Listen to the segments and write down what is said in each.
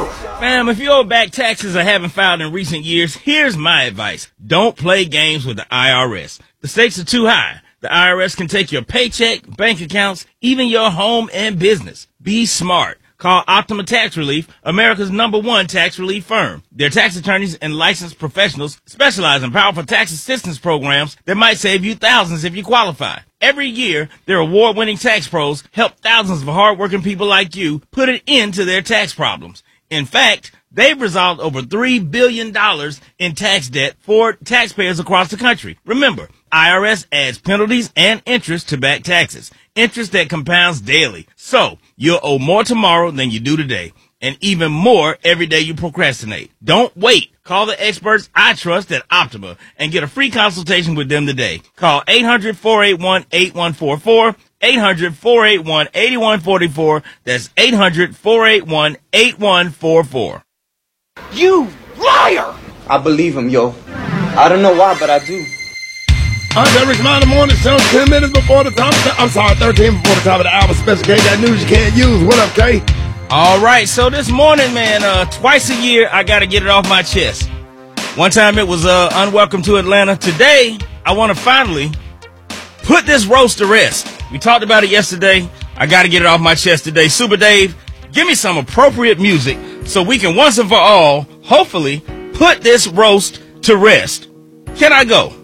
Fam, if you owe back taxes or haven't filed in recent years, here's my advice. Don't play games with the IRS. The stakes are too high. The IRS can take your paycheck, bank accounts, even your home and business. Be smart. Call Optima Tax Relief, America's #1 tax relief firm. Their tax attorneys and licensed professionals specialize in powerful tax assistance programs that might save you thousands if you qualify. Every year, their award-winning tax pros help thousands of hardworking people like you put an end to their tax problems. In fact, they've resolved over $3 billion in tax debt for taxpayers across the country. Remember, IRS adds penalties and interest to back taxes, interest that compounds daily. So, you'll owe more tomorrow than you do today, and even more every day you procrastinate. Don't wait. Call the experts I trust at Optima and get a free consultation with them today. Call 800-481-8144, 800-481-8144. That's 800-481-8144. You liar! I believe him, yo. I don't know why, but I do. Every smile in the morning, show 10 minutes before the top. I'm sorry, 13 before the top of the hour. Special K, got news you can't use. What up, K? All right, so this morning, man, twice a year, I got to get it off my chest. One time it was unwelcome to Atlanta. Today, I want to finally put this roast to rest. We talked about it yesterday. I got to get it off my chest today. Super Dave, give me some appropriate music so we can once and for all, hopefully, put this roast to rest. Can I go?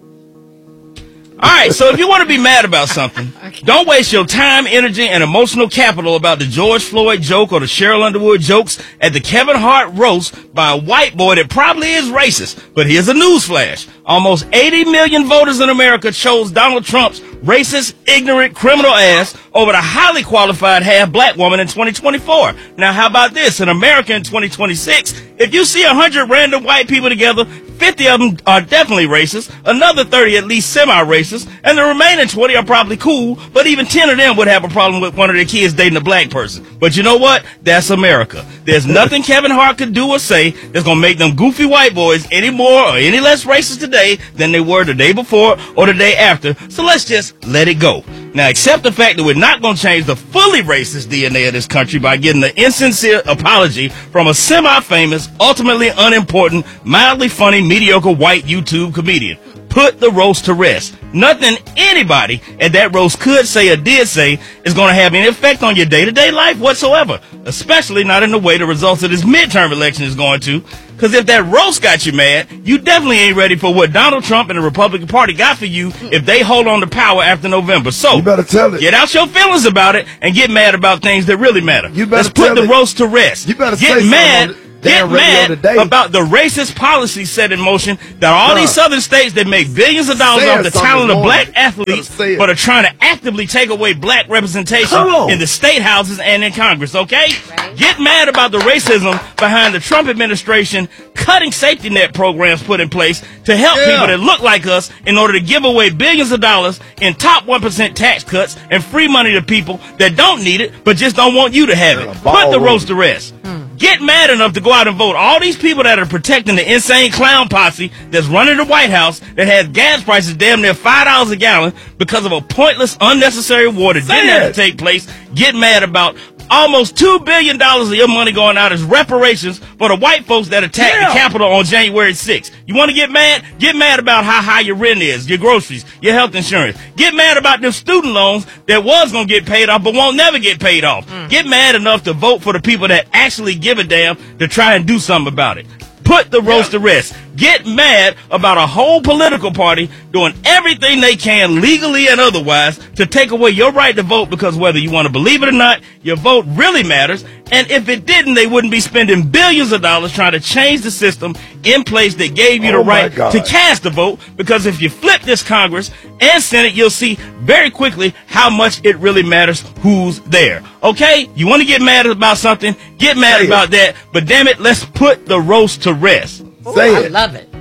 All right, so if you want to be mad about something, don't waste your time, energy, and emotional capital about the George Floyd joke or the Cheryl Underwood jokes at the Kevin Hart roast by a white boy that probably is racist. But here's a newsflash. Almost 80 million voters in America chose Donald Trump's racist, ignorant, criminal ass over the highly qualified half-black woman in 2024. Now, how about this? In America in 2026, if you see 100 random white people together, 50 of them are definitely racist, another 30 at least semi-racist, and the remaining 20 are probably cool, but even 10 of them would have a problem with one of their kids dating a black person. But you know what? That's America. There's nothing Kevin Hart could do or say that's going to make them goofy white boys any more or any less racist today than they were the day before or the day after, so let's just let it go. Now, accept the fact that we're not going to change the fully racist DNA of this country by getting an insincere apology from a semi-famous, ultimately unimportant, mildly funny, mediocre white YouTube comedian. Put the roast to rest. Nothing anybody at that roast could say or did say is going to have any effect on your day-to-day life whatsoever, especially not in the way the results of this midterm election is going to. Because if that roast got you mad, you definitely ain't ready for what Donald Trump and the Republican Party got for you if they hold on to power after November. So, you better tell it. Get out your feelings about it and get mad about things that really matter. You better Let's put the roast to rest. You better get say mad. Get mad today about the racist policy set in motion that all these southern states that make billions of dollars off the talent of black athletes but are trying to actively take away black representation in the state houses and in Congress, okay? Right. Get mad about the racism behind the Trump administration cutting safety net programs put in place to help people that look like us in order to give away billions of dollars in top 1% tax cuts and free money to people that don't need it but just don't want you to have it. Put the roast to rest. Get mad enough to go out and vote. All these people that are protecting the insane clown posse that's running the White House that has gas prices damn near $5 a gallon because of a pointless, unnecessary war that didn't have to take place. Get mad about almost $2 billion of your money going out as reparations for the white folks that attacked the Capitol on January 6th. You want to get mad? Get mad about how high your rent is, your groceries, your health insurance. Get mad about them student loans that was going to get paid off but won't never get paid off. Get mad enough to vote for the people that actually give a damn to try and do something about it. Put the roast to rest. Get mad about a whole political party doing everything they can, legally and otherwise, to take away your right to vote because whether you want to believe it or not, your vote really matters. And if it didn't, they wouldn't be spending billions of dollars trying to change the system in place that gave you the right to cast a vote. Because if you flip this Congress and Senate, you'll see very quickly how much it really matters who's there. Okay? You want to get mad about something? Get mad about that. But damn it, let's put the roast to rest. Say it. I love it.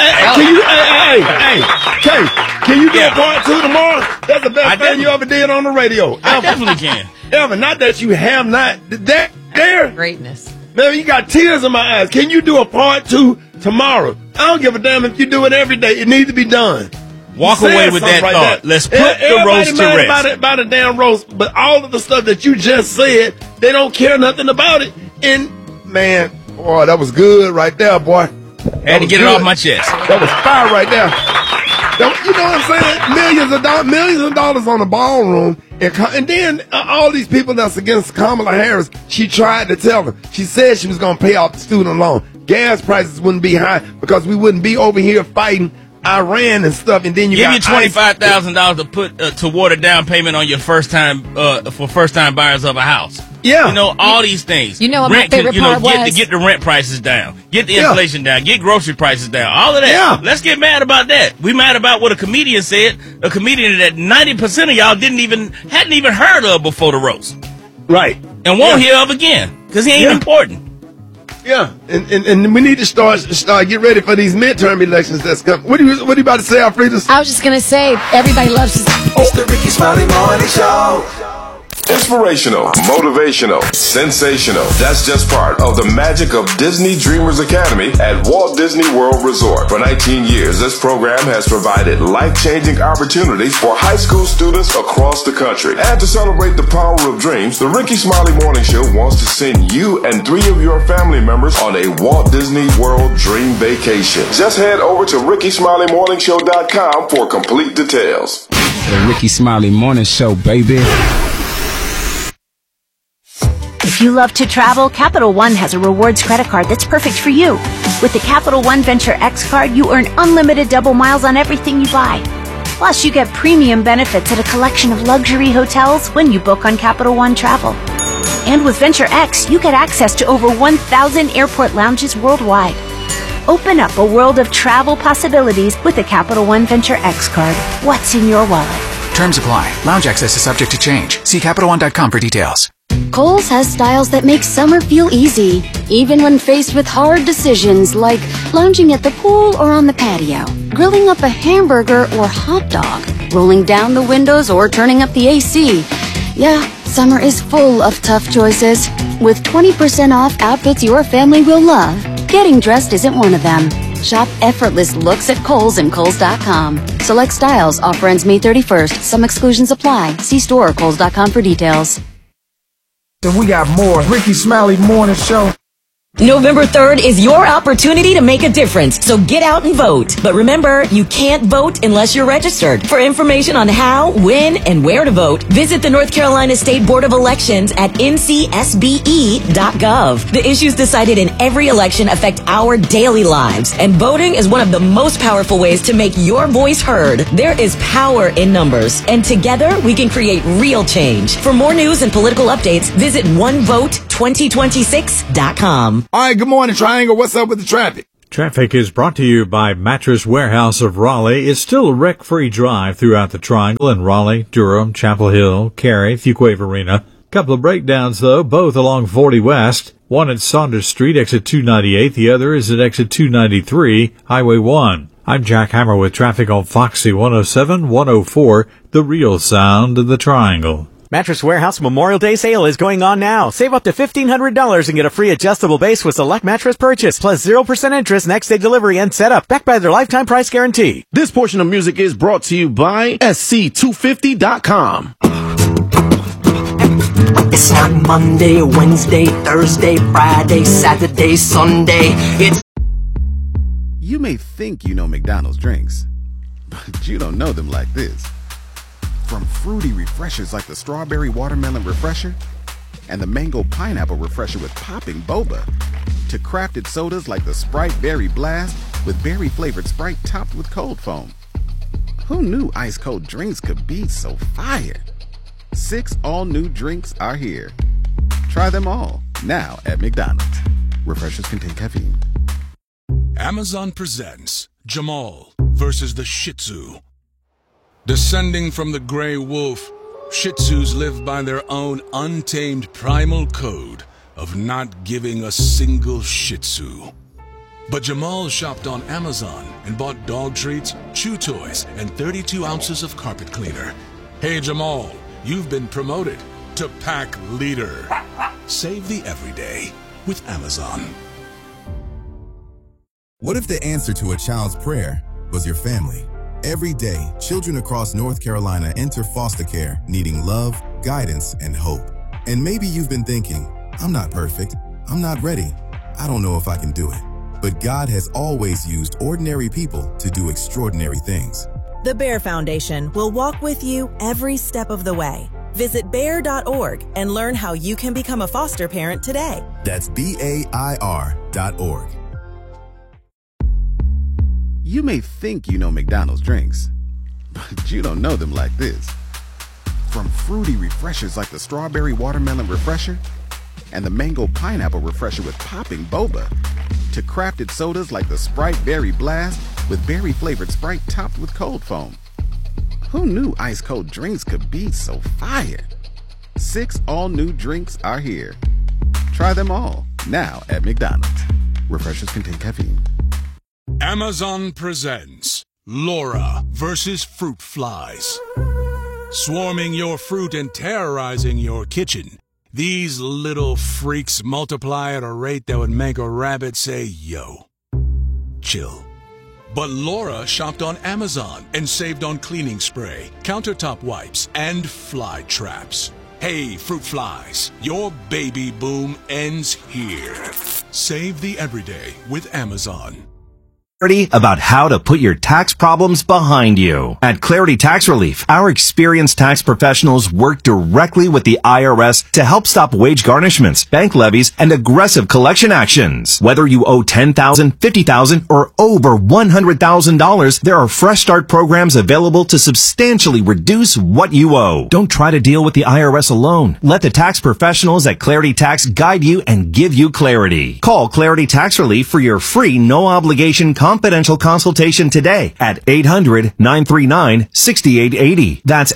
Can you do a part 2 tomorrow? That's the best thing you ever did on the radio. I definitely can. Ever. Not that you have not. That there. Greatness. Man, you got tears in my eyes. Can you do a part 2 tomorrow? I don't give a damn if you do it every day. It needs to be done. Walk away with that thought. Let's put the roast to rest. About the damn roast, but all of the stuff that you just said, they don't care nothing about it. And Man, boy, that was good right there, boy. Had to get it off my chest. That was fire right there. You know what I'm saying? Millions of dollars on the ballroom. And then all these people that's against Kamala Harris, she tried to tell them. She said she was going to pay off the student loan. Gas prices wouldn't be high because we wouldn't be over here fighting Iran and stuff. And then you give you $25,000 to put toward a down payment on your first time buyers of a house. Yeah, you know all these things. You know what my favorite part was? Get the rent prices down, get the inflation down, get grocery prices down. All of that. Yeah. Let's get mad about that. We mad about what a comedian said. A comedian that 90% of y'all hadn't even heard of before the roast. Right. And won't hear of again because he ain't important. Yeah, and we need to start get ready for these midterm elections that's coming. What are you about to say, Alfredas? I was just gonna say everybody loves. It's the Ricky Smiley Morning Show. Inspirational, motivational, sensational. That's just part of the magic of Disney Dreamers Academy at Walt Disney World Resort. For 19 years, this program has provided life-changing opportunities for high school students across the country. And to celebrate the power of dreams, the Ricky Smiley Morning Show wants to send you and 3 of your family members on a Walt Disney World Dream Vacation. Just head over to RickySmileyMorningShow.com for complete details. The Ricky Smiley Morning Show, baby. If you love to travel, Capital One has a rewards credit card that's perfect for you. With the Capital One Venture X card, you earn unlimited double miles on everything you buy. Plus, you get premium benefits at a collection of luxury hotels when you book on Capital One Travel. And with Venture X, you get access to over 1,000 airport lounges worldwide. Open up a world of travel possibilities with the Capital One Venture X card. What's in your wallet? Terms apply. Lounge access is subject to change. See CapitalOne.com for details. Kohl's has styles that make summer feel easy, even when faced with hard decisions like lounging at the pool or on the patio, grilling up a hamburger or hot dog, rolling down the windows or turning up the AC. Yeah, summer is full of tough choices. With 20% off outfits your family will love, getting dressed isn't one of them. Shop effortless looks at Kohl's and Kohl's.com. Select styles. Offer ends May 31st. Some exclusions apply. See store or Kohl's.com for details. Then we got more Ricky Smiley Morning Show. November 3rd is your opportunity to make a difference, so get out and vote. But remember, you can't vote unless you're registered. For information on how, when, and where to vote, visit the North Carolina State Board of Elections at ncsbe.gov. The issues decided in every election affect our daily lives, and voting is one of the most powerful ways to make your voice heard. There is power in numbers, and together we can create real change. For more news and political updates, visit onevote2026.com. All right, good morning, Triangle. What's up with the traffic? Traffic is brought to you by Mattress Warehouse of Raleigh. It's still a wreck-free drive throughout the Triangle in Raleigh, Durham, Chapel Hill, Cary, Fuquay Arena. Couple of breakdowns, though, both along 40 West. One at Saunders Street, exit 298. The other is at exit 293, Highway 1. I'm Jack Hammer with traffic on Foxy 107, 104, the real sound of the Triangle. Mattress Warehouse Memorial Day sale is going on now. Save up to $1,500 and get a free adjustable base with select mattress purchase, plus 0% interest next day delivery and setup, backed by their lifetime price guarantee. This portion of music is brought to you by SC250.com. It's not Monday, Wednesday, Thursday, Friday, Saturday, Sunday. It's... You may think you know McDonald's drinks, but you don't know them like this. From fruity refreshers like the Strawberry Watermelon Refresher and the Mango Pineapple Refresher with popping boba, to crafted sodas like the Sprite Berry Blast with berry-flavored Sprite topped with cold foam. Who knew ice-cold drinks could be so fire? 6 all-new drinks are here. Try them all, now at McDonald's. Refreshers contain caffeine. Amazon presents Jamal versus the Shih Tzu. Descending from the gray wolf, Shih Tzus live by their own untamed primal code of not giving a single Shih Tzu. But Jamal shopped on Amazon and bought dog treats, chew toys, and 32 ounces of carpet cleaner. Hey Jamal, you've been promoted to pack leader. Save the everyday with Amazon. What if the answer to a child's prayer was your family? Every day, children across North Carolina enter foster care, needing love, guidance, and hope. And maybe you've been thinking, I'm not perfect. I'm not ready. I don't know if I can do it. But God has always used ordinary people to do extraordinary things. The Bear Foundation will walk with you every step of the way. Visit bear.org and learn how you can become a foster parent today. That's BAIR.org. You may think you know McDonald's drinks, but you don't know them like this. From fruity refreshers like the Strawberry Watermelon Refresher and the Mango Pineapple Refresher with popping boba, to crafted sodas like the Sprite Berry Blast with berry-flavored Sprite topped with cold foam. Who knew ice-cold drinks could be so fire? 6 all-new drinks are here. Try them all, now at McDonald's. Refreshers contain caffeine. Amazon presents Laura versus fruit flies. Swarming your fruit and terrorizing your kitchen, these little freaks multiply at a rate that would make a rabbit say, yo. Chill. But Laura shopped on Amazon and saved on cleaning spray, countertop wipes, and fly traps. Hey, fruit flies, your baby boom ends here. Save the everyday with Amazon. About how to put your tax problems behind you. At Clarity Tax Relief, our experienced tax professionals work directly with the IRS to help stop wage garnishments, bank levies, and aggressive collection actions. Whether you owe $10,000, $50,000, or over $100,000, there are Fresh Start programs available to substantially reduce what you owe. Don't try to deal with the IRS alone. Let the tax professionals at Clarity Tax guide you and give you clarity. Call Clarity Tax Relief for your free, no-obligation confidential consultation today at 800-939-6880. That's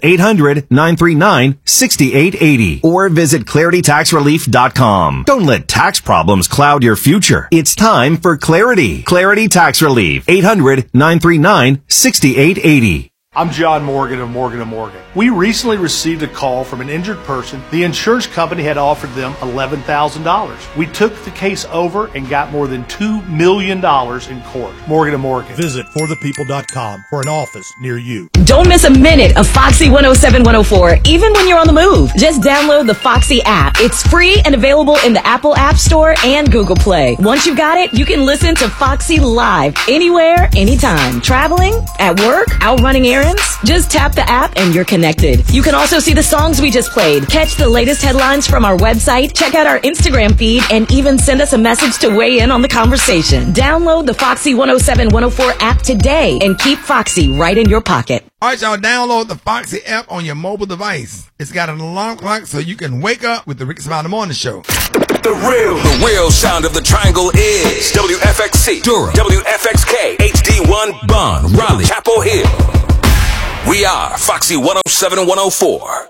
800-939-6880. Or visit claritytaxrelief.com. Don't let tax problems cloud your future. It's time for clarity. Clarity Tax Relief. 800-939-6880. I'm John Morgan of Morgan & Morgan. We recently received a call from an injured person. The insurance company had offered them $11,000. We took the case over and got more than $2 million in court. Morgan & Morgan. Visit forthepeople.com for an office near you. Don't miss a minute of Foxy 107 104, even when you're on the move. Just download the Foxy app. It's free and available in the Apple App Store and Google Play. Once you've got it, you can listen to Foxy live anywhere, anytime. Traveling, at work, out running errands. Just tap the app and you're connected. You can also see the songs we just played, catch the latest headlines from our website, check out our Instagram feed, and even send us a message to weigh in on the conversation. Download the Foxy 107 104 app today and keep Foxy right in your pocket. All right, y'all, download the Foxy app on your mobile device. It's got an alarm clock so you can wake up with the Ricky Smiley Morning Show. The real sound of the triangle is WFXC, Durham, WFXK, HD1, Bond, Raleigh, Chapel Hill. We are Foxy 107 104.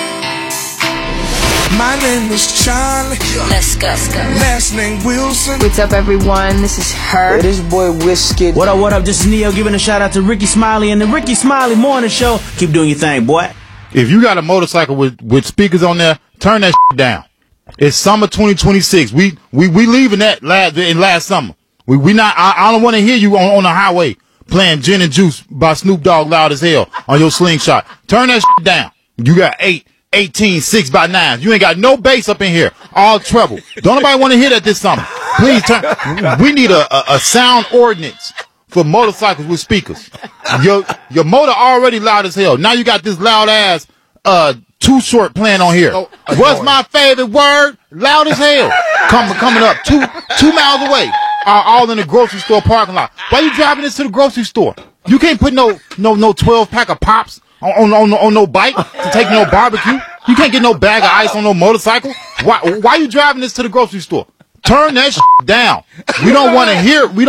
My name is Charlie. Let's go. Last name Wilson. What's up, everyone? This is her. This boy Whiskey. What up? This is Neo giving a shout out to Ricky Smiley and the Ricky Smiley Morning Show. Keep doing your thing, boy. If you got a motorcycle with speakers on there, turn that down. It's summer 2026. We leaving that last summer. We not. I don't want to hear you on the highway playing Gin and Juice by Snoop Dogg loud as hell on your slingshot. Turn that down. You got 18, 6x9s. You ain't got no bass up in here. All treble. Don't nobody want to hear that this summer. Please turn. We need a sound ordinance for motorcycles with speakers. Your motor already loud as hell. Now you got this loud ass Too Short playing on here. What's my favorite word? Loud as hell. Coming up 2 miles away. All in the grocery store parking lot. Why you driving this to the grocery store? You can't put no 12 pack of pops on no bike to take no barbecue. You can't get no bag of ice on no motorcycle. Why you driving this to the grocery store? Turn that down. We don't want to hear all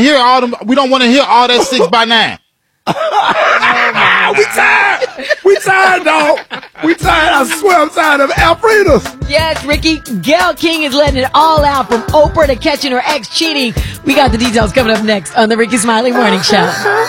that 6x9. We tired, dog. We tired. I swear I'm tired of Alfredos. Yes, Ricky. Gayle King is letting it all out, from Oprah to catching her ex cheating. We got the details coming up next on the Ricky Smiley Morning Show.